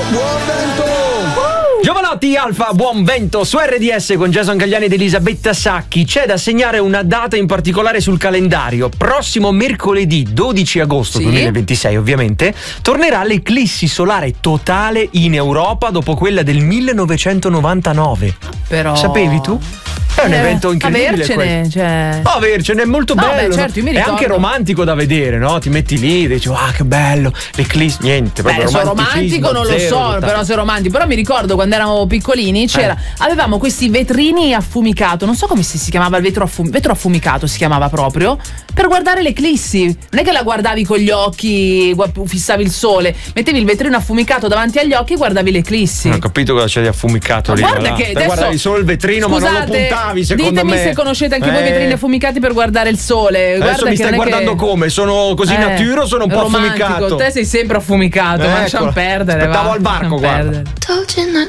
Buon vento! Giovanotti Alfa, buon vento su RDS con Jason Gagliani ed Elisabetta Sacchi. C'è da segnare una data in particolare sul calendario. Prossimo mercoledì 12 agosto 2026 ovviamente tornerà l'eclissi solare totale in Europa dopo quella del 1999. Però sapevi tu? È un evento incredibile. Avercene è molto bello. Beh, certo, io mi è ricordo. anche romantico da vedere, no? Ti metti lì e dici, ah, che bello, l'eclissi, niente, proprio romantico non lo so, però se romantico. Però mi ricordo quando eravamo piccolini avevamo questi vetrini affumicato, non so come si chiamava il vetro affumicato si chiamava proprio, per guardare l'eclissi. Non è che la guardavi con gli occhi, fissavi il sole, mettevi il vetrino affumicato davanti agli occhi e guardavi l'eclissi. Non ho capito cosa c'è di affumicato lì. Guarda che adesso, guardavi solo il vetrino, scusate, ma non lo puntavi, secondo ditemi me. se conoscete anche voi vetrini affumicati per guardare il sole. Adesso Guarda mi che stai guardando come? Sono così natura o sono un po' romantico. affumicato? Te sei sempre affumicato, lasciamo perdere. Aspettavo al barco, guarda. Told you not